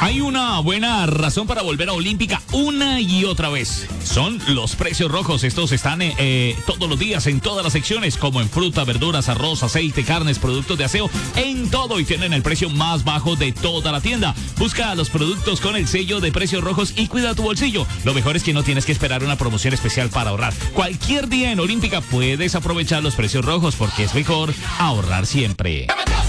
Hay una buena razón para volver a Olímpica una y otra vez. Son los precios rojos. Estos están todos los días en todas las secciones, como en fruta, verduras, arroz, aceite, carnes, productos de aseo, en todo, y tienen el precio más bajo de toda la tienda. Busca los productos con el sello de precios rojos y cuida tu bolsillo. Lo mejor es que no tienes que esperar una promoción especial para ahorrar. Cualquier día en Olímpica puedes aprovechar los precios rojos, porque es mejor ahorrar siempre.